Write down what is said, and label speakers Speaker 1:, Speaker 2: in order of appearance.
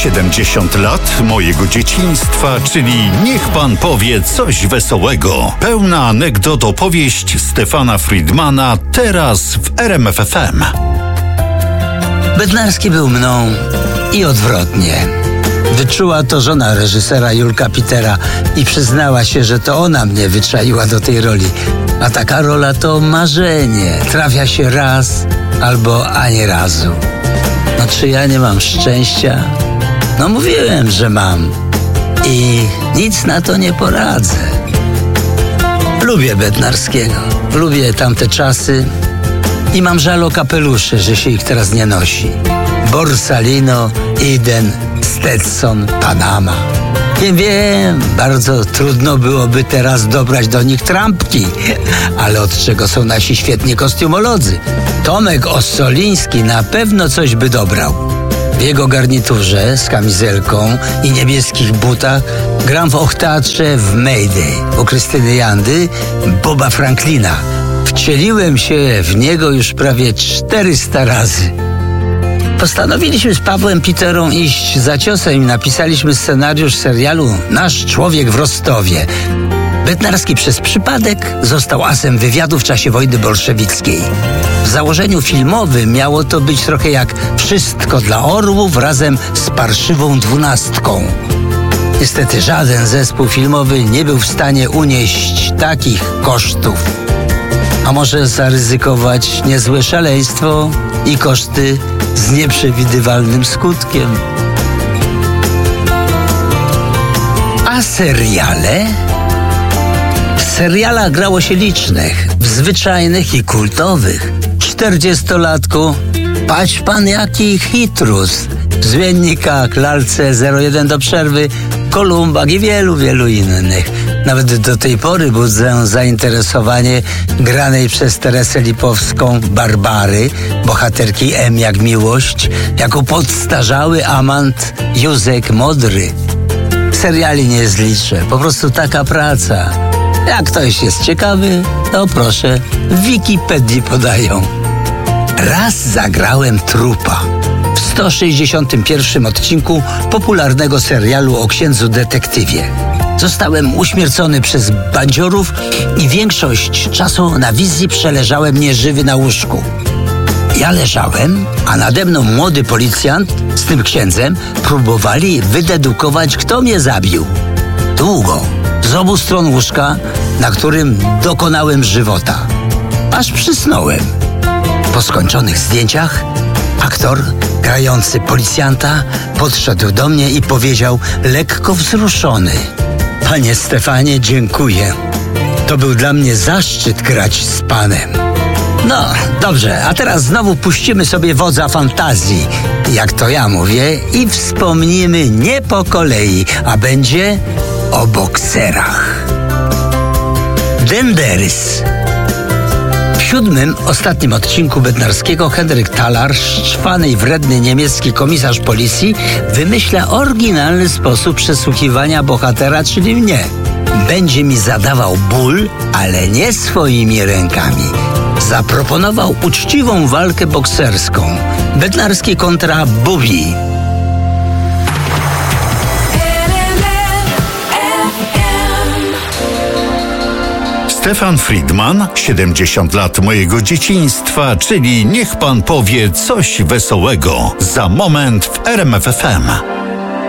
Speaker 1: 70 lat mojego dzieciństwa, czyli niech pan powie coś wesołego. Pełna anegdot opowieść Stefana Friedmana teraz w RMF FM.
Speaker 2: Bednarski był mną i odwrotnie. Wyczuła to żona reżysera Julka Pitera i przyznała się, że to ona mnie wyczaiła do tej roli. A taka rola to marzenie. Trafia się raz albo ani razu. No czy ja nie mam szczęścia? No mówiłem, że mam. I nic na to nie poradzę. Lubię Bednarskiego. Lubię tamte czasy. I mam żal o kapelusze, że się ich teraz nie nosi. Borsalino, Eden, Stetson, Panama. Wiem, bardzo trudno byłoby teraz dobrać do nich trampki. Ale od czego są nasi świetni kostiumolodzy? Tomek Ossoliński na pewno coś by dobrał. W jego garniturze z kamizelką i niebieskich butach gram w Och-Teatrze w Mayday u Krystyny Jandy, Boba Franklina. Wcieliłem się w niego już prawie 400 razy. Postanowiliśmy z Pawłem Piterą iść za ciosem i napisaliśmy scenariusz serialu Nasz człowiek w Rostowie. Bednarski przez przypadek został asem wywiadu w czasie wojny bolszewickiej. W założeniu filmowym miało to być trochę jak Wszystko dla orłów razem z Parszywą 12. Niestety żaden zespół filmowy nie był w stanie unieść takich kosztów. A może zaryzykować niezłe szaleństwo i koszty z nieprzewidywalnym skutkiem. A seriale? W serialach grało się licznych, w zwyczajnych i kultowych. 40-latku, patrz pan jaki hitrus. W Zmiennikach, Lalce, 01 do przerwy, Kolumbach i wielu innych. Nawet do tej pory budzę zainteresowanie granej przez Teresę Lipowską Barbary, bohaterki M jak miłość, jako podstarzały amant Józek Modry. Seriali nie zliczę, po prostu taka praca. Jak ktoś jest ciekawy, to proszę, w Wikipedii podają. Raz zagrałem trupa w 161 odcinku popularnego serialu o księdzu detektywie. Zostałem uśmiercony przez bandziorów i większość czasu na wizji przeleżałem nieżywy na łóżku. Ja leżałem, a nade mną młody policjant z tym księdzem próbowali wydedukować, kto mnie zabił. Długo, z obu stron łóżka, na którym dokonałem żywota. Aż przysnąłem. Po skończonych zdjęciach aktor grający policjanta podszedł do mnie i powiedział lekko wzruszony: Panie Stefanie, dziękuję. To był dla mnie zaszczyt grać z panem. No, dobrze, a teraz znowu puścimy sobie wodza fantazji, jak to ja mówię, i wspomnimy nie po kolei, a będzie o bokserach. Denderys. W 7., ostatnim odcinku Bednarskiego Henryk Talar, szczwany i wredny niemiecki komisarz policji, wymyśla oryginalny sposób przesłuchiwania bohatera, czyli mnie. Będzie mi zadawał ból, ale nie swoimi rękami. Zaproponował uczciwą walkę bokserską. Bednarski kontra Bubi.
Speaker 1: Stefan Friedman, 70 lat mojego dzieciństwa, czyli niech pan powie coś wesołego. Za moment w RMF FM.